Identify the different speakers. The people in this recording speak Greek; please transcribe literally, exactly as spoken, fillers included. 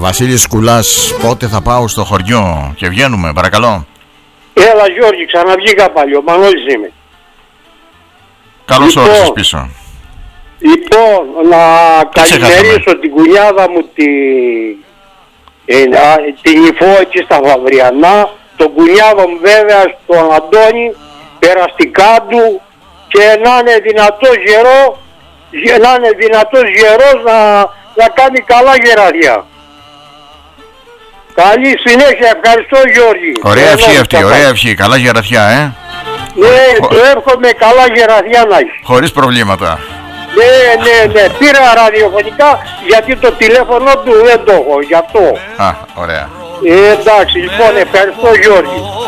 Speaker 1: Βασίλης Κουλάς, πότε θα πάω στο χωριό και βγαίνουμε, παρακαλώ.
Speaker 2: Έλα Γιώργη, ξαναβγήκα πάλι, ο Μανώλης είμαι.
Speaker 1: Καλώς
Speaker 2: λοιπόν,
Speaker 1: όρισες πίσω.
Speaker 2: Λοιπόν, να καλημερίσω την κουνιάδα μου τη, ε, την Υφό εκεί στα Βαυριανά, τον κουνιάδο μου βέβαια στον Αντώνη, περαστικά του και να είναι δυνατός γερό, να είναι δυνατός γερός να, να κάνει καλά γεραδιά. Καλή συνέχεια, ευχαριστώ Γιώργη.
Speaker 1: Ωραία ευχή αυτή, ωραία ευχή, καλά γεραθιά, ε.
Speaker 2: Ναι, το εύχομαι καλά γεραδιά να έχει.
Speaker 1: Χωρίς προβλήματα.
Speaker 2: Ναι, ναι, ναι, πήρα ραδιοφωνικά γιατί το τηλέφωνο του δεν το έχω, γι' αυτό.
Speaker 1: Α, ωραία.
Speaker 2: Ε, εντάξει, λοιπόν, ευχαριστώ Γιώργη.